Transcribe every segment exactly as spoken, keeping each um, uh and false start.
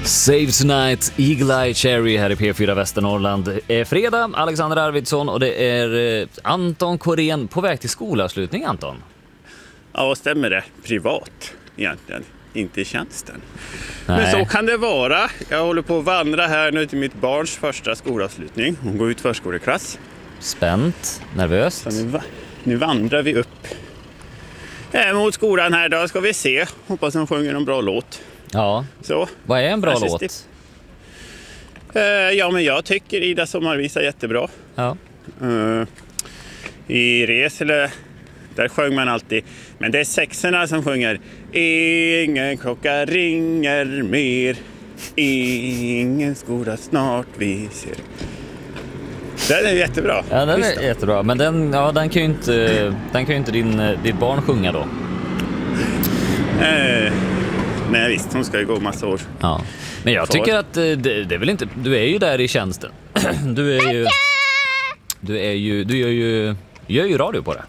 Save Tonight, Eagle Eye Cherry här i P fyra Västernorrland. Det är fredag, Alexander Arvidsson och det är eh, Anton Korén på väg till skolavslutning, Anton. Ja, stämmer det. Privat egentligen, inte i tjänsten. Nej. Men så kan det vara. Jag håller på att vandra här nu till mitt barns första skolavslutning. Hon går ut förskoleklass. Spänt, nervöst. Så nu, va- nu vandrar vi upp eh, mot skolan här. Då ska vi se. Hoppas hon sjunger en bra låt. Ja, Så. vad är en bra Kanske låt? stipp. Eh, ja, men jag tycker Ida Sommarvisa är jättebra. Ja. Uh, I Resele, där sjöng man alltid. Men det är sexorna som sjunger. Ingen klocka ringer mer. Ingen skola snart vi ser. Den är jättebra. Ja, den Visst är då? jättebra. Men den, ja, den kan ju inte, den kan ju inte din, ditt barn sjunga då. Eh, nej visst, hon ska ju gå massa år. Ja. Men jag Kvar. tycker att eh, det, det är väl inte, du är ju där i tjänsten. Du är ju, du är ju, du gör ju, gör ju radio på det.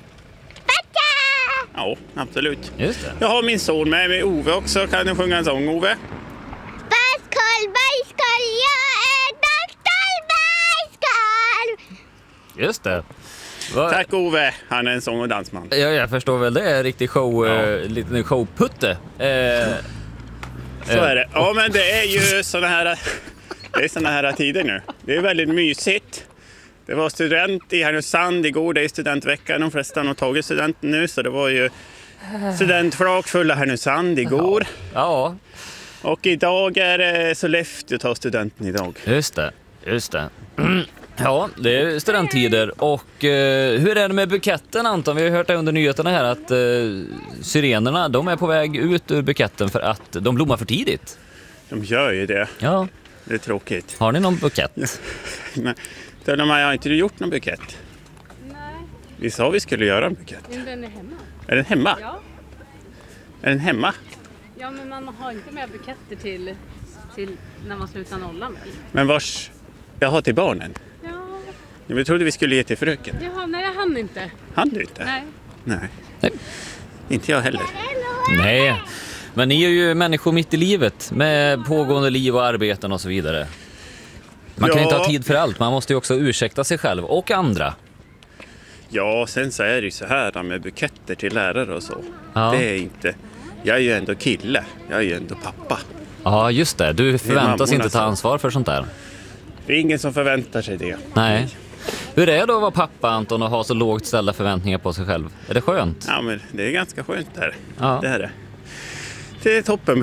Ja, absolut. Just det. Jag har min son med mig, Ove också. Kan du sjunga en sång, Ove? Bajskolv, bajskolv, jag är doktor Bajskolv. Just det. Va? Tack Ove, han är en sång- och dansman. Ja, jag förstår väl, det är en riktig show, Ja. eh, liten showputte. Eh, Så är det. Ja, men det är ju såna här, det är såna här tider nu. Det är väldigt mysigt. Det var student i Härnösand igår, det är studentveckan. De flesta har tagit studenten nu, så det var ju studentflak fulla Härnösand igår. ja, Och idag är det Sollefteå tar studenten idag. just det, just det. Ja, det är studenttider. Och eh, hur är det med buketten, Anton? Vi har hört det under nyheterna här att eh, syrenerna, de är på väg ut ur buketten för att de blommar för tidigt. De gör ju det. Ja, Det är tråkigt. har ni någon bukett? Men, de har inte du gjort någon bukett? Nej, Vi sa vi skulle göra en bukett. men den är hemma. Är den hemma? Ja, Är den hemma? ja men man har inte med buketter till, till när man slutar nollan väl? Men vars? Jag har till barnen. Ja, Vi trodde vi skulle ge till fröken. jaha, nej jag hann inte. Han du inte? Nej. Nej. Nej. Inte jag heller. Nej, men ni är ju människor mitt i livet med pågående liv och arbeten och så vidare. Man kan Ja. inte ha tid för allt, man måste ju också ursäkta sig själv och andra. Ja, sen så är det ju så här med buketter till lärare och så. Ja. Det är inte... Jag är ju ändå kille. Jag är ju ändå pappa. Ja, just det. Du förväntas mammorna inte ta så. ansvar för sånt där. Det är ingen som förväntar sig det. Nej. Hur är det att vara pappa, Anton, och ha så lågt ställda förväntningar på sig själv? Är det skönt? Ja, men det är ganska skönt där. Ja. Det är det. Det är toppen.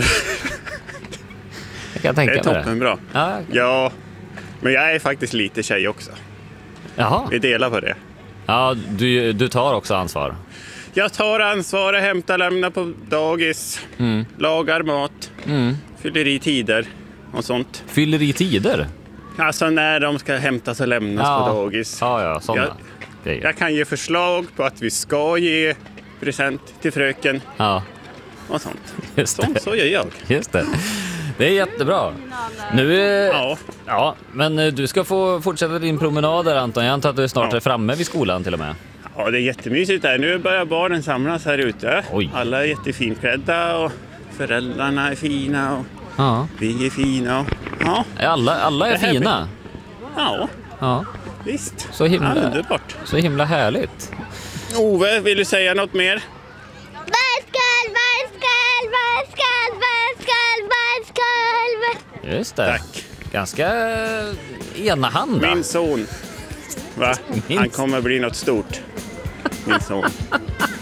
Jag kan Det tänka är mig det. toppen bra. Ja. Ja, men jag är faktiskt lite tjej också. Jaha. Vi delar på det. Ja, du, du tar också ansvar. Jag tar ansvar, hämtar, lämnar på dagis, Mm. lagar mat, Mm. fyller i tider och sånt. Fyller i tider? Alltså när de ska hämtas och lämnas Ja. på dagis. Ja, ja, sådana Jag- grejer. Jag kan ge förslag på att vi ska ge present till fröken Ja, och sånt. just Så, det. så gör jag. Just det. Det är jättebra. Nu är... Ja, Ja, men eh, du ska få fortsätta din promenad där, Anton. Jag antar att du snart Ja. är framme vid skolan till och med. ja, det är jättemysigt där. Nu börjar barnen samlas här ute. Oj. Alla är jättefinklädda och föräldrarna är fina och Ja. vi är fina. Och, ja, Alla, alla är Det här blir- fina. ja, Ja, visst. så himla, Underbart. så himla härligt. Ove, vill du säga något mer? Bajskolv, bajskolv, bajskolv, bajskolv, bajskolv. Just det. Tack. Ganska enahanda. Min son. Va? Min Han kommer bli något stort. Min son.